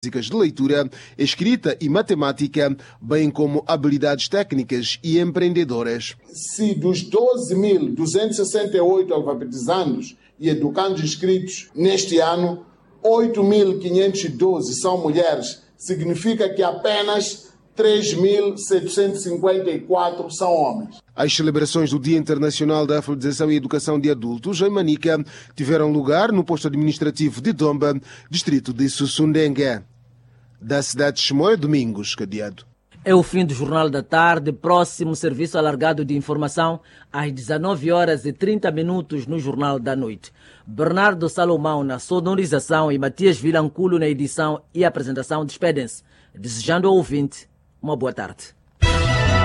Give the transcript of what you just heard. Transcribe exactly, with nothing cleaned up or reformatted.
de leitura, escrita e matemática, bem como habilidades técnicas e empreendedoras. Se dos doze mil duzentos e sessenta e oito alfabetizandos e educandos inscritos neste ano, oito mil quinhentos e doze são mulheres, significa que apenas três mil setecentos e cinquenta e quatro são homens. As celebrações do Dia Internacional da Alfabetização e Educação de Adultos em Manica tiveram lugar no posto administrativo de Domba, distrito de Sussundengue. Da cidade de Chimoio, Domingos Cadeado. É o fim do Jornal da Tarde, próximo serviço alargado de informação às dezenove horas e trinta minutos no Jornal da Noite. Bernardo Salomão na sonorização e Matias Vilanculo na edição e apresentação despedem-se, desejando ao ouvinte uma boa tarde.